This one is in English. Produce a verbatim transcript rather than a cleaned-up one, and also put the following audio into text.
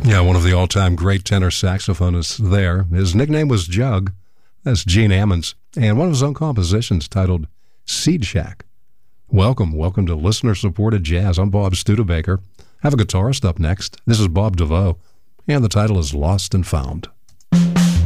Yeah, one of the all-time great tenor saxophonists there. His nickname was Jug. That's Gene Ammons. And one of his own compositions titled Seed Shack. Welcome, welcome to listener-supported jazz. I'm Bob Studebaker. I have a guitarist up next. This is Bob DeVoe, and the title is Lost and Found.